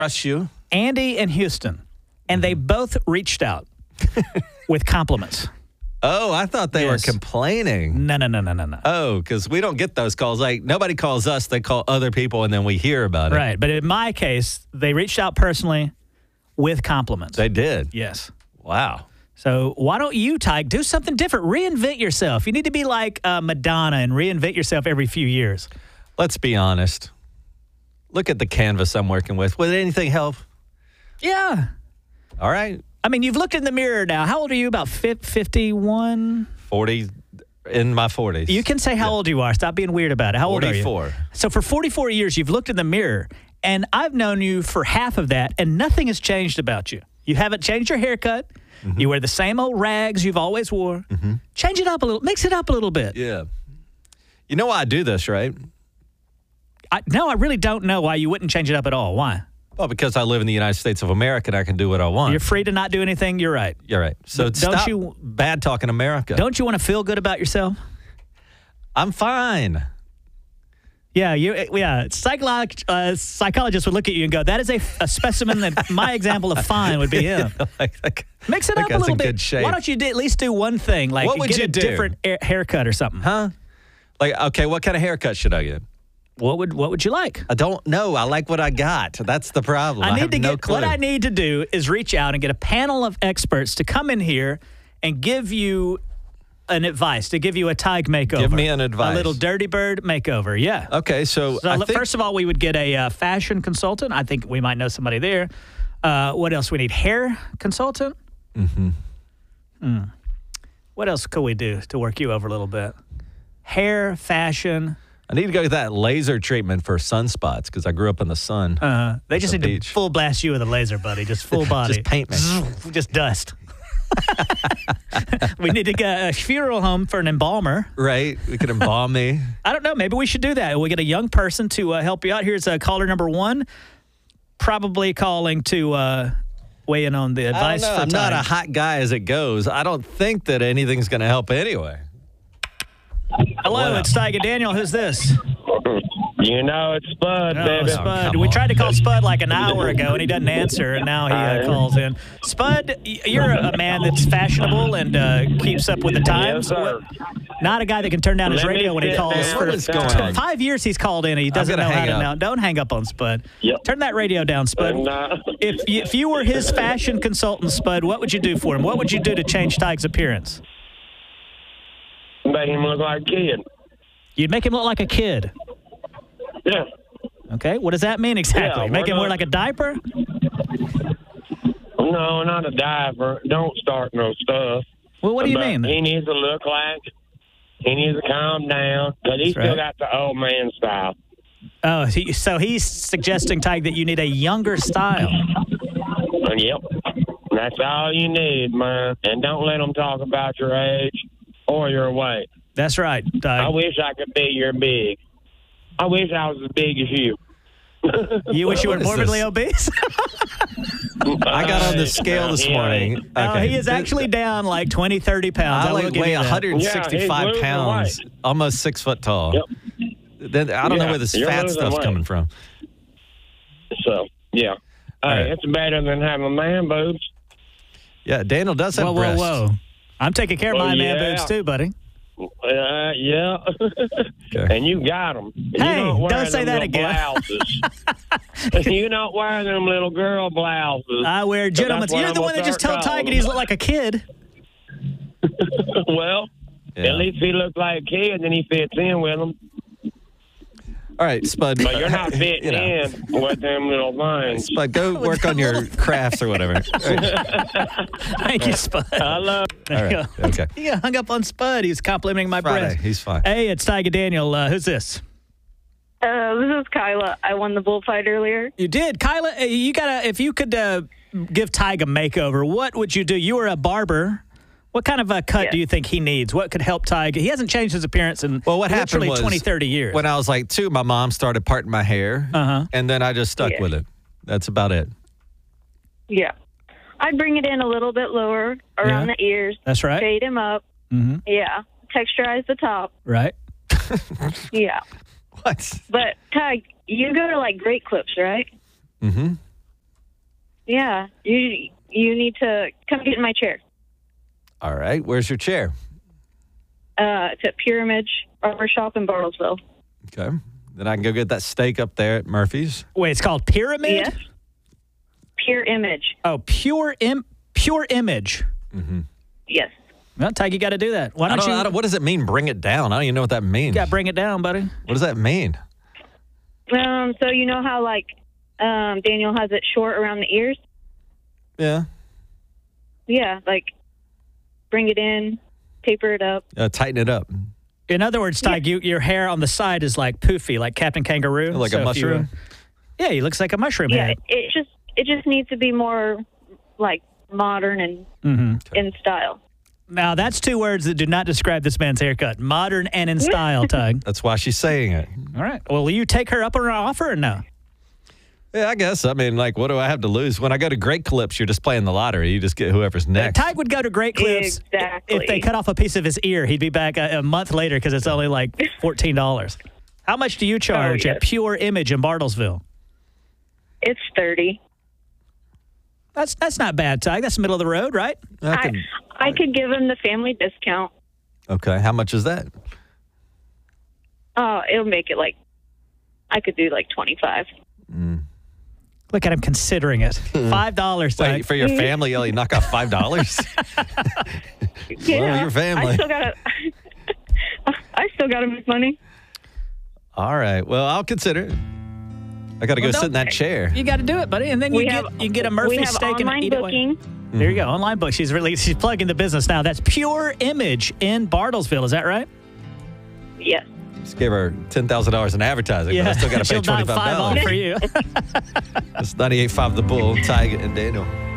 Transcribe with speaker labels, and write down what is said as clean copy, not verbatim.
Speaker 1: Trust you.
Speaker 2: Andy and Houston. And they both reached out with compliments.
Speaker 1: Oh, I thought they were
Speaker 2: Yes.
Speaker 1: complaining.
Speaker 2: No.
Speaker 1: Oh, because we don't get those calls. Like, nobody calls us. They call other people, and then we hear about it.
Speaker 2: Right. But in my case, they reached out personally with compliments.
Speaker 1: They did.
Speaker 2: Yes.
Speaker 1: Wow.
Speaker 2: So why don't you, Tyke, do something different? Reinvent yourself. You need to be like Madonna and reinvent yourself every few years.
Speaker 1: Let's be honest. Look at the canvas I'm working with. Would anything help?
Speaker 2: Yeah.
Speaker 1: All right.
Speaker 2: I mean, you've looked in the mirror now. How old are you? About 51?
Speaker 1: 40, in my 40s.
Speaker 2: You can say how old you are. Stop being weird about it. How old are you?
Speaker 1: 44.
Speaker 2: So for 44 years, you've looked in the mirror, and I've known you for half of that, and nothing has changed about you. You haven't changed your haircut. Mm-hmm. You wear the same old rags you've always wore. Mm-hmm. Change it up a little. Mix it up a little bit.
Speaker 1: Yeah. You know why I do this, right?
Speaker 2: No, I really don't know why you wouldn't change it up at all. Why?
Speaker 1: Well, because I live in the United States of America and I can do what I want.
Speaker 2: You're free to not do anything. You're right.
Speaker 1: You're right. So
Speaker 2: Don't
Speaker 1: stop
Speaker 2: you-
Speaker 1: bad talking America.
Speaker 2: Don't you want to feel good about yourself?
Speaker 1: I'm fine.
Speaker 2: Yeah. Psychologists would look at you and go, that is a specimen that my example of fine would be him. Mix it up a little bit.
Speaker 1: Good shape.
Speaker 2: Why don't you at least do one thing? Like
Speaker 1: What would
Speaker 2: get
Speaker 1: you
Speaker 2: a
Speaker 1: do?
Speaker 2: different haircut or something.
Speaker 1: Huh? Like, okay, what kind of haircut should I get?
Speaker 2: What would you like?
Speaker 1: I don't know. I like what I got. That's the problem. I have no clue.
Speaker 2: What I need to do is reach out and get a panel of experts to come in here and give you an advice, to give you a Tyke makeover.
Speaker 1: Give me an advice.
Speaker 2: A little Dirty Bird makeover, yeah.
Speaker 1: Okay, so I think,
Speaker 2: first of all, we would get a fashion consultant. I think we might know somebody there. What else? We need hair consultant. Mm-hmm. What else could we do to work you over a little bit? Hair, fashion.
Speaker 1: I need to go get that laser treatment for sunspots because I grew up in the sun.
Speaker 2: They just need
Speaker 1: beach.
Speaker 2: to full blast you with a laser, buddy. Just full body.
Speaker 1: Just paint me.
Speaker 2: Just dust. We need to get a funeral home for an embalmer.
Speaker 1: Right? We could embalm me.
Speaker 2: I don't know. Maybe we should do that. We get a young person to help you out. Here's caller number 1, probably calling to weigh in on the advice.
Speaker 1: I'm not a hot guy as it goes. I don't think that anything's going to help anyway.
Speaker 2: Hello, it's Tyke and Daniel. Who's this?
Speaker 3: You know it's Spud, baby.
Speaker 2: Spud. We tried to call Spud like an hour ago, and he doesn't answer, and now he calls in. Spud, you're a man that's fashionable and keeps up with the times.
Speaker 3: Yes, sir.
Speaker 2: Not a guy that can turn down his
Speaker 3: Let me
Speaker 2: radio when he
Speaker 3: sit
Speaker 2: calls.
Speaker 3: down.
Speaker 2: For
Speaker 1: What is going on?
Speaker 2: 5 years he's called in, and he doesn't know
Speaker 1: gonna
Speaker 2: how
Speaker 1: hang
Speaker 2: to
Speaker 1: up.
Speaker 2: now. Don't hang up on Spud.
Speaker 3: Yep.
Speaker 2: Turn that radio down, Spud. If you were his fashion consultant, Spud, what would you do for him? What would you do to change Tyke's appearance?
Speaker 3: Make him look like a kid.
Speaker 2: You'd make him look like a kid.
Speaker 3: Yeah.
Speaker 2: Okay, what does that mean exactly?
Speaker 3: Yeah,
Speaker 2: Make him
Speaker 3: we're
Speaker 2: wear
Speaker 3: not-
Speaker 2: like a diaper?
Speaker 3: No, not a diver. Don't start no stuff.
Speaker 2: Well, what do you
Speaker 3: But
Speaker 2: mean?
Speaker 3: He needs to look like, he needs to calm down, because he
Speaker 2: That's
Speaker 3: still
Speaker 2: right.
Speaker 3: got the old man style.
Speaker 2: Oh, so he's suggesting, Tyke, that you need a younger style.
Speaker 3: Yep. That's all you need, man. And don't let them talk about your age or your weight.
Speaker 2: That's right,
Speaker 3: I
Speaker 2: Tyke.
Speaker 3: wish I could be your big. I wish I was as big as you.
Speaker 2: You wish you were
Speaker 1: What is
Speaker 2: morbidly
Speaker 1: this?
Speaker 2: obese?
Speaker 1: I got on the scale this morning.
Speaker 2: No,
Speaker 1: Okay.
Speaker 2: he is actually down like 20, 30 pounds.
Speaker 1: I
Speaker 2: will
Speaker 1: like
Speaker 2: give
Speaker 1: weigh
Speaker 2: you that.
Speaker 1: 165
Speaker 3: Yeah, he's losing
Speaker 1: pounds,
Speaker 3: weight.
Speaker 1: almost 6 foot tall.
Speaker 3: Yep.
Speaker 1: Then I don't know
Speaker 3: Yeah,
Speaker 1: where this
Speaker 3: you're
Speaker 1: fat
Speaker 3: losing
Speaker 1: stuff's
Speaker 3: weight.
Speaker 1: coming from.
Speaker 3: So, yeah.
Speaker 1: right.
Speaker 3: It's better than having man boobs.
Speaker 1: Yeah, Daniel does have
Speaker 2: Whoa,
Speaker 1: breasts.
Speaker 2: whoa. I'm taking care of
Speaker 3: Well,
Speaker 2: my man
Speaker 3: yeah.
Speaker 2: boobs too, buddy.
Speaker 3: Yeah.
Speaker 1: Okay.
Speaker 3: And you got them.
Speaker 2: Hey, don't say that again.
Speaker 3: Blouses. You don't wear them little girl blouses.
Speaker 2: I wear
Speaker 3: So
Speaker 2: gentlemen's.
Speaker 3: that's what
Speaker 2: You're
Speaker 3: I'm
Speaker 2: the one
Speaker 3: gonna
Speaker 2: that just
Speaker 3: start
Speaker 2: told Tyke
Speaker 3: calling
Speaker 2: he's
Speaker 3: them.
Speaker 2: look like a kid.
Speaker 3: Well,
Speaker 1: Yeah.
Speaker 3: at least he looks like a kid and he fits in with them.
Speaker 1: All right, Spud.
Speaker 3: But you're not fitting
Speaker 1: you know.
Speaker 3: in with them little things.
Speaker 1: Spud, go work on your crafts or whatever. All right.
Speaker 2: Thank you, Spud.
Speaker 3: I love
Speaker 1: All right. Okay.
Speaker 2: He got hung up on Spud. He's complimenting my
Speaker 1: Friday.
Speaker 2: breast.
Speaker 1: He's fine.
Speaker 2: Hey, it's Tyke and Daniel. Who's this?
Speaker 4: This is Kyla. I won the bullfight earlier.
Speaker 2: You did, Kyla. You gotta. If you could give Tyke a makeover, what would you do? You were a barber. What kind of a cut
Speaker 4: Yes.
Speaker 2: do you think he needs? What could help Tyke? He hasn't changed his appearance in
Speaker 1: Well, what happened
Speaker 2: literally
Speaker 1: was
Speaker 2: 20, 30 years.
Speaker 1: when I was like 2, my mom started parting my hair, and then I just stuck
Speaker 4: Yeah.
Speaker 1: with it. That's about it.
Speaker 4: Yeah. I'd bring it in a little bit lower around
Speaker 2: Yeah.
Speaker 4: the ears.
Speaker 2: That's right.
Speaker 4: Fade him up.
Speaker 2: Mm-hmm.
Speaker 4: Yeah. Texturize the top.
Speaker 2: Right.
Speaker 4: Yeah.
Speaker 1: What?
Speaker 4: But, Tyke, you go to, like, Great Clips, right?
Speaker 1: Mm-hmm.
Speaker 4: Yeah, you need to come get in my chair.
Speaker 1: All right. Where's your chair?
Speaker 4: It's at Pure Image Barber Shop in Bartlesville.
Speaker 1: Okay. Then I can go get that steak up there at Murphy's.
Speaker 2: Wait, it's called Pyramid?
Speaker 4: Yes. Pure Image.
Speaker 2: Oh, Pure Image.
Speaker 4: Yes.
Speaker 2: Well, Ty, you got to do that. Why don't you?
Speaker 1: What does it mean, bring it down? I don't even know what that means.
Speaker 2: You got to bring it down, buddy.
Speaker 1: What does that mean?
Speaker 4: So you know how Daniel has it short around the ears?
Speaker 1: Yeah.
Speaker 4: Yeah, bring it in, taper it up.
Speaker 1: Tighten it up.
Speaker 2: In other words, Ty, your hair on the side is like poofy, like Captain Kangaroo.
Speaker 1: Like
Speaker 2: So
Speaker 1: a
Speaker 2: if you,
Speaker 1: mushroom?
Speaker 2: yeah, he looks like a mushroom
Speaker 4: Yeah,
Speaker 2: head.
Speaker 4: it just needs to be more modern and in style.
Speaker 2: Now, that's two words that do not describe this man's haircut. Modern and in style, Ty.
Speaker 1: That's why she's saying it.
Speaker 2: All right. Well, will you take her up on her offer or no?
Speaker 1: Yeah, I guess. I mean, what do I have to lose? When I go to Great Clips, you're just playing the lottery. You just get whoever's next.
Speaker 2: Ty would go to Great Clips.
Speaker 4: Exactly.
Speaker 2: If they cut off a piece of his ear, he'd be back a month later because it's only like $14. How much do you charge
Speaker 4: yes.
Speaker 2: at Pure Image in Bartlesville?
Speaker 4: It's $30.
Speaker 2: That's not bad, Ty. That's middle of the road, right?
Speaker 4: I could give him the family discount.
Speaker 1: Okay. How much is that?
Speaker 4: Oh, it'll make it I could do 25.
Speaker 2: Look at him considering it. $5, Ty.
Speaker 1: Wait, for your family, you only knock off $5?
Speaker 4: Yeah,
Speaker 1: Well, your family.
Speaker 4: I still gotta make money.
Speaker 1: All right. Well, I'll consider it. I got to go sit in that chair.
Speaker 2: You got to do it, buddy. And then you get a Murphy
Speaker 4: we have
Speaker 2: steak and
Speaker 4: online
Speaker 2: eat
Speaker 4: booking.
Speaker 2: it. There you go. Online book. She's plugging the business now. That's Pure Image in Bartlesville. Is that right?
Speaker 4: Yes.
Speaker 1: Just gave her $10,000 in advertising, but I still got to pay
Speaker 2: She'll knock
Speaker 1: $25.
Speaker 2: $5 off for you.
Speaker 1: It's 98.5 The Bull, Ty and Daniel.